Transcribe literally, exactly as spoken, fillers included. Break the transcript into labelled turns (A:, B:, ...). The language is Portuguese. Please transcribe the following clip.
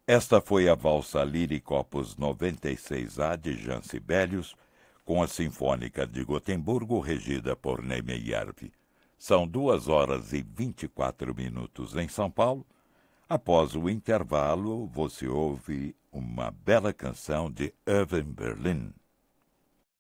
A: Esta foi a valsa lírica opus noventa e seis A de Jean Sibelius, com a Sinfônica de Gotemburgo, regida por Neime Järvi. São duas horas e vinte e quatro minutos em São Paulo. Após o intervalo, você ouve uma bela canção de Irving Berlin.